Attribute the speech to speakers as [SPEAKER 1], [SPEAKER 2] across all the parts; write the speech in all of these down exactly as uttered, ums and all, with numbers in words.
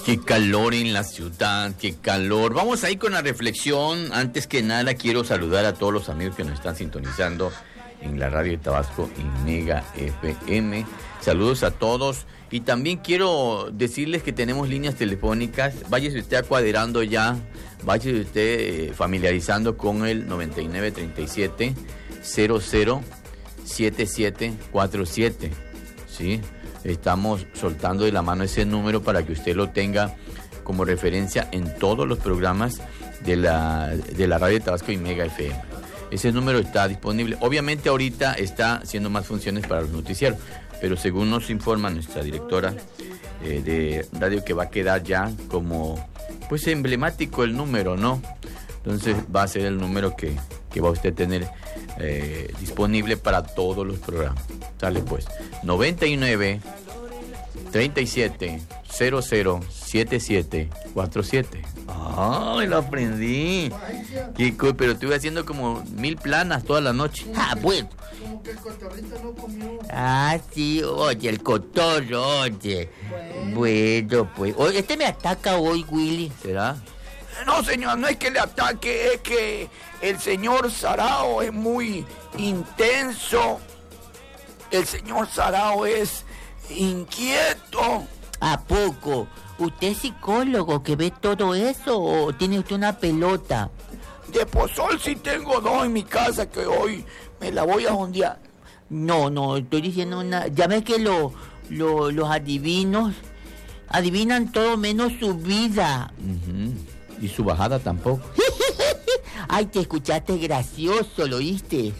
[SPEAKER 1] Qué calor en la ciudad, qué calor. Vamos a ir con la reflexión. Antes que nada, quiero saludar a todos los amigos que nos están sintonizando en la radio de Tabasco y Mega F M. Saludos a todos. Y también quiero decirles que tenemos líneas telefónicas. Váyase usted acuaderando ya. Váyase usted familiarizando con el noventa y nueve treinta y siete cero cero siete siete cuatro siete. ¿Sí? Estamos soltando de la mano ese número para que usted lo tenga como referencia en todos los programas de la, de la radio de Tabasco y Mega F M. Ese número está disponible. Obviamente ahorita está haciendo más funciones para los noticieros, pero según nos informa nuestra directora eh, de radio, que va a quedar ya como pues emblemático el número, ¿no? Entonces va a ser el número que, que va a usted tener eh, disponible para todos los programas. Sale pues, noventa y nueve treinta y siete cero cero siete siete cuatro siete. ¡Ay, lo aprendí! Qué cool, pero estuve haciendo como mil planas toda la noche. ¡Ah, bueno!
[SPEAKER 2] Como que el cotorrito no comió.
[SPEAKER 1] Ah, sí, oye, el cotorro, oye. Bueno, bueno pues. Oye, este me ataca hoy, Willy. ¿Será?
[SPEAKER 2] No, señor, no es que le ataque, es que el señor Sarao es muy intenso. El señor Sarao es inquieto.
[SPEAKER 3] ¿A poco? ¿Usted es psicólogo que ve todo eso o tiene usted una pelota?
[SPEAKER 2] De pozol sí tengo dos en mi casa que hoy me la voy a jondear.
[SPEAKER 3] No, no, estoy diciendo una... Ya ves que lo, lo, los adivinos adivinan todo menos su vida.
[SPEAKER 1] Uh-huh. Y su bajada tampoco.
[SPEAKER 3] Ay, te escuchaste gracioso, ¿lo oíste?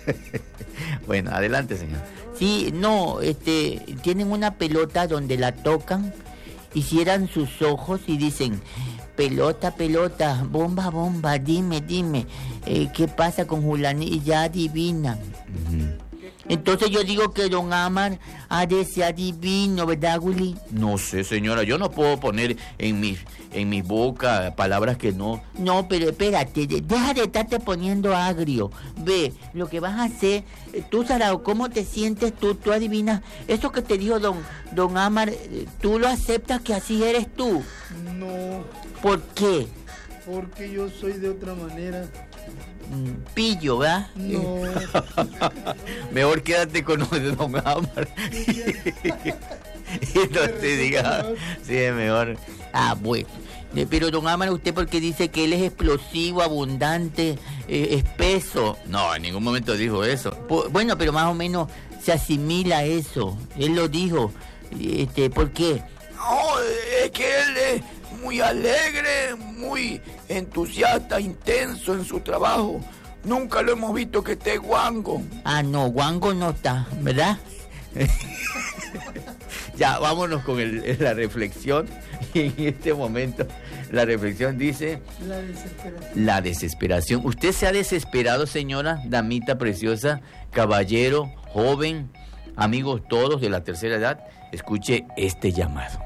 [SPEAKER 1] Bueno, adelante, señor.
[SPEAKER 3] Sí, no, este, tienen una pelota donde la tocan y cierran sus ojos y dicen, pelota, pelota, bomba, bomba, dime, dime, eh, ¿qué pasa con Julani? Y ya adivinan. Uh-huh. Entonces yo digo que don Amar ha de ser adivino, ¿verdad, Willy?
[SPEAKER 1] No sé, señora, yo no puedo poner en mi, en mi boca palabras que no...
[SPEAKER 3] No, pero espérate, deja de estarte poniendo agrio. Ve, lo que vas a hacer, tú, Sarao, ¿cómo te sientes tú? Tú adivinas, eso que te dijo don, don Amar, ¿tú lo aceptas que así eres tú?
[SPEAKER 2] No.
[SPEAKER 3] ¿Por qué?
[SPEAKER 2] Porque yo soy de otra manera.
[SPEAKER 3] Pillo, ¿verdad?
[SPEAKER 2] No.
[SPEAKER 1] Mejor quédate con don Amar. Y no te diga. Sí, es mejor.
[SPEAKER 3] Ah, bueno. Pero don Amar, ¿usted por qué dice que él es explosivo, abundante, eh, espeso?
[SPEAKER 1] No, en ningún momento dijo eso.
[SPEAKER 3] Por, bueno, pero más o menos se asimila a eso. Él lo dijo. Este, ¿por qué?
[SPEAKER 2] No, es que él es muy alegre, muy entusiasta, intenso en su trabajo. Nunca lo hemos visto que esté guango.
[SPEAKER 3] Ah, no, guango no está, ¿verdad?
[SPEAKER 1] Ya, vámonos con el, la reflexión. Y en este momento, la reflexión dice...
[SPEAKER 2] La desesperación.
[SPEAKER 1] La desesperación. ¿Usted se ha desesperado, señora, damita preciosa, caballero, joven, amigos todos de la tercera edad? Escuche este llamado.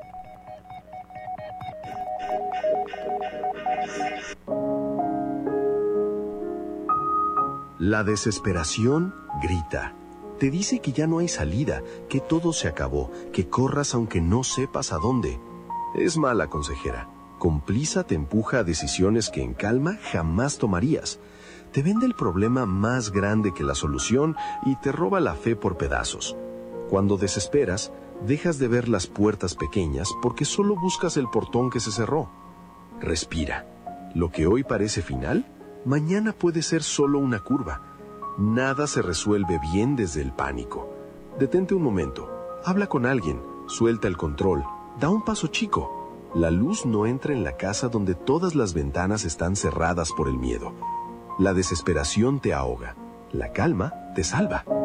[SPEAKER 4] La desesperación grita. Te dice que ya no hay salida, que todo se acabó, que corras aunque no sepas a dónde. Es mala consejera. Con prisa te empuja a decisiones que en calma jamás tomarías. Te vende el problema más grande que la solución y te roba la fe por pedazos. Cuando desesperas, dejas de ver las puertas pequeñas porque solo buscas el portón que se cerró. Respira. Lo que hoy parece final, mañana puede ser solo una curva. Nada se resuelve bien desde el pánico. Detente un momento, habla con alguien, suelta el control, da un paso chico. La luz no entra en la casa donde todas las ventanas están cerradas por el miedo. La desesperación te ahoga, la calma te salva.